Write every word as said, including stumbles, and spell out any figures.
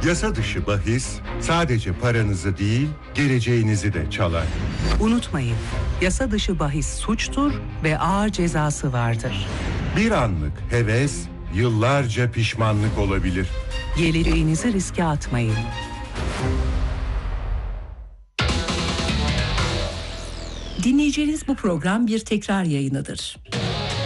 Yasa dışı bahis sadece paranızı değil, geleceğinizi de çalar. Unutmayın, yasa dışı bahis suçtur ve ağır cezası vardır. Bir anlık heves, yıllarca pişmanlık olabilir. Geleceğinizi riske atmayın. Dinleyeceğiniz bu program bir tekrar yayınıdır.